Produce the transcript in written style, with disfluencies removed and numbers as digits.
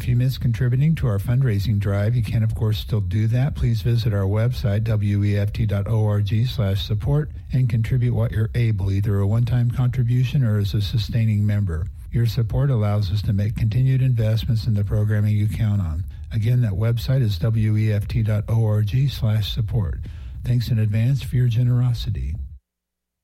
If you miss contributing to our fundraising drive, you can, of course, still do that. Please visit our website, weft.org/support, and contribute what you're able, either a one-time contribution or as a sustaining member. Your support allows us to make continued investments in the programming you count on. Again, that website is weft.org/support. Thanks in advance for your generosity.